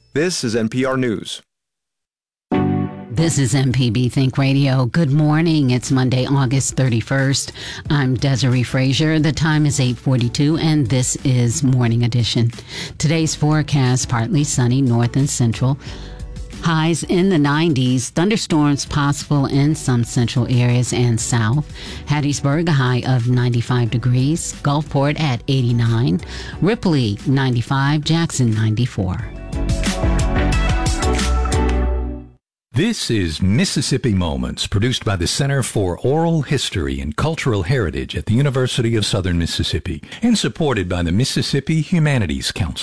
This is NPR News. This is MPB Think Radio. Good morning. It's Monday, August 31st. I'm Desiree Frazier. The time is 8:42, and this is Morning Edition. Today's forecast, partly sunny north and central. Highs in the 90s, thunderstorms possible in some central areas and south. Hattiesburg, a high of 95 degrees. Gulfport at 89. Ripley, 95. Jackson, 94. This is Mississippi Moments, produced by the Center for Oral History and Cultural Heritage at the University of Southern Mississippi and supported by the Mississippi Humanities Council.